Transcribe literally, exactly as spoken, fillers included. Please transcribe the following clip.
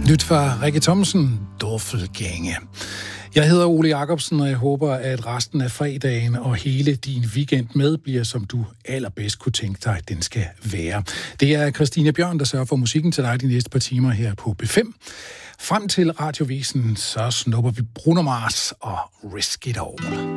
Nyt fra Rikke Thomsen, Duffelgænge. Jeg hedder Ole Jacobsen, og jeg håber, at resten af fredagen og hele din weekend med bliver, som du allerbedst kunne tænke dig, at den skal være. Det er Christine Bjørn, der sørger for musikken til dig de næste par timer her på B fem. Frem til radiovisen, så snupper vi Bruno Mars og Risk It All.